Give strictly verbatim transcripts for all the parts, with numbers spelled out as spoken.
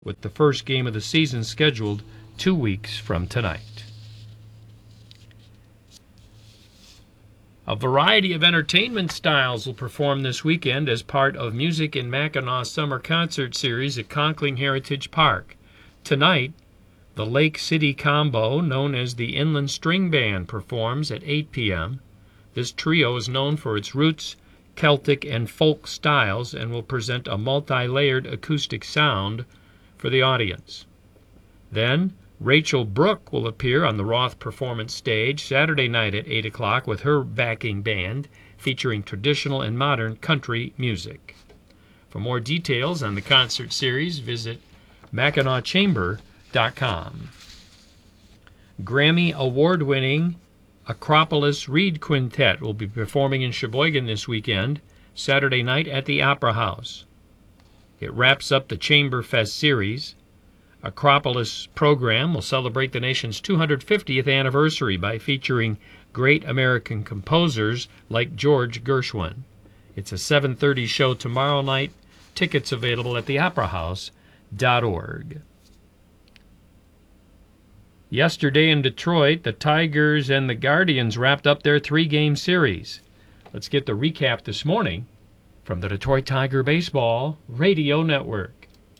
with the first game of the season scheduled two weeks from tonight. A variety of entertainment styles will perform this weekend as part of Music in Mackinac Summer Concert Series at Conkling Heritage Park. Tonight, the Lake City Combo, known as the Inland String Band, performs at eight p.m. This trio is known for its roots, Celtic, and folk styles and will present a multi-layered acoustic sound for the audience. Then, Rachel Brooke will appear on the Roth Performance stage Saturday night at eight o'clock with her backing band, featuring traditional and modern country music. For more details on the concert series, visit Mackinac Chamber dot com. Grammy award-winning Acropolis Reed Quintet will be performing in Sheboygan this weekend, Saturday night at the Opera House. It wraps up the Chamber Fest series. Acropolis program will celebrate the nation's two hundred fiftieth anniversary by featuring great American composers like George Gershwin. It's a seven thirty show tomorrow night. Tickets available at the opera house dot org. Yesterday in Detroit, the Tigers and the Guardians wrapped up their three-game series. Let's get the recap this morning from the Detroit Tiger Baseball Radio Network.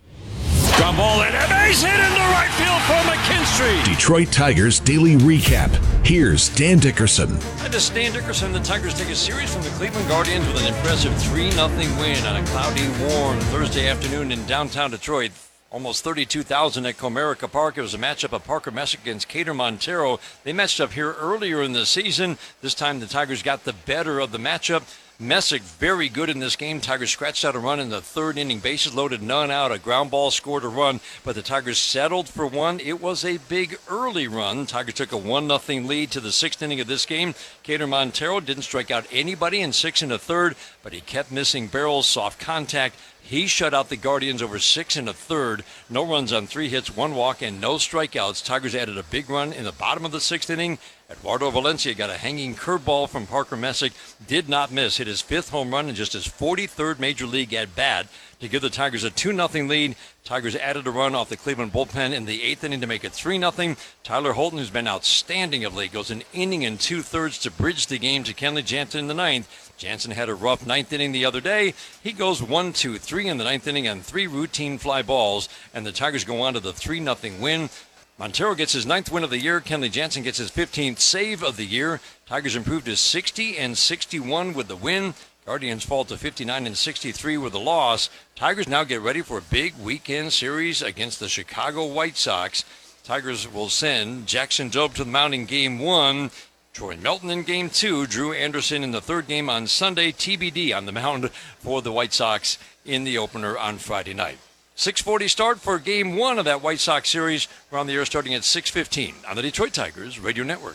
Ground ball and a base hit into right field for McKinstry. Detroit Tigers Daily Recap. Here's Dan Dickerson. Hi, this is Dan Dickerson. The Tigers take a series from the Cleveland Guardians with an impressive three nothing win on a cloudy, warm Thursday afternoon in downtown Detroit. Almost thirty-two thousand at Comerica Park. It was a matchup of Parker Messick against Cater Montero. They matched up here earlier in the season. This time the Tigers got the better of the matchup. Messick very good in this game. Tigers scratched out a run in the third inning. Bases loaded, none out. A ground ball scored a run, but the Tigers settled for one. It was a big early run. Tigers took a one nothing lead to the sixth inning of this game. Cater Montero didn't strike out anybody in six and a third, but he kept missing barrels, soft contact. He shut out the Guardians over six and a third. No runs on three hits, one walk, and no strikeouts. Tigers added a big run in the bottom of the sixth inning. Eduardo Valencia got a hanging curveball from Parker Messick. Did not miss. Hit his fifth home run in just his forty-third Major League at bat to give the Tigers a two nothing lead. Tigers added a run off the Cleveland bullpen in the eighth inning to make it three nothing. Tyler Holton, who's been outstanding of late, goes an inning and two-thirds to bridge the game to Kenley Jansen in the ninth. Jansen had a rough ninth inning the other day. He goes one, two, three in the ninth inning on three routine fly balls, and the Tigers go on to the three nothing win. Montero gets his ninth win of the year. Kenley Jansen gets his fifteenth save of the year. Tigers improved to sixty and sixty-one with the win. Guardians fall to fifty-nine and sixty-three with the loss. Tigers now get ready for a big weekend series against the Chicago White Sox. Tigers will send Jackson Jobe to the mound in game one. Troy Melton in game two. Drew Anderson in the third game on Sunday. T B D on the mound for the White Sox in the opener on Friday night. six forty start for game one of that White Sox series. We're on the air starting at six fifteen on the Detroit Tigers Radio Network.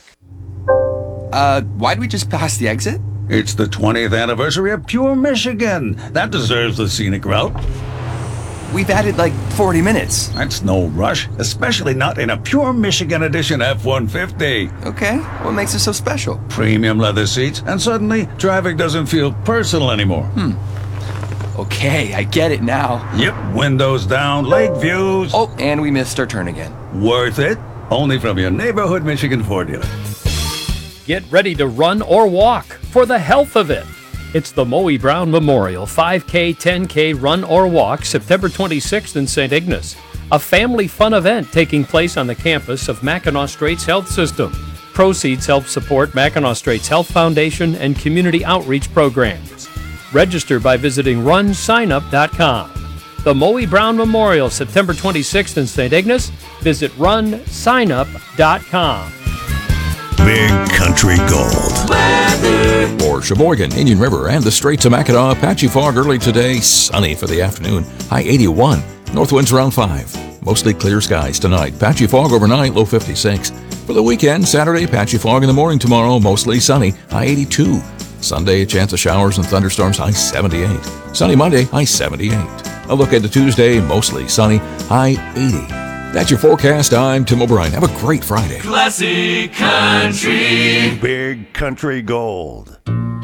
Uh, why'd we just pass the exit? It's the twentieth anniversary of Pure Michigan. That deserves the scenic route. We've added like forty minutes. That's no rush, especially not in a Pure Michigan Edition F one fifty. Okay, what makes it so special? Premium leather seats, and suddenly traffic doesn't feel personal anymore. Hmm. Okay, I get it now. Yep, windows down, lake views. Oh, and we missed our turn again. Worth it? Only from your neighborhood Michigan Ford dealer. Get ready to run or walk for the health of it. It's the Moe Brown Memorial five K, ten K Run or Walk, September twenty-sixth in Saint Ignace. A family fun event taking place on the campus of Mackinac Straits Health System. Proceeds help support Mackinac Straits Health Foundation and community outreach programs. Register by visiting run sign up dot com. The Moe Brown Memorial, September twenty-sixth in Saint Ignace. Visit run sign up dot com. Big Country Gold. Weather. For Sheboygan, Indian River, and the Straits of Mackinac, patchy fog early today, sunny for the afternoon, high eighty-one. North winds around five. Mostly clear skies tonight. Patchy fog overnight, low fifty-six. For the weekend, Saturday, patchy fog in the morning tomorrow, mostly sunny, high eighty-two. Sunday, a chance of showers and thunderstorms, high seventy-eight. Sunny Monday, high seventy-eight. A look at the Tuesday, mostly sunny, high eighty. That's your forecast. I'm Tim O'Brien. Have a great Friday. Classic Country. Big Country Gold.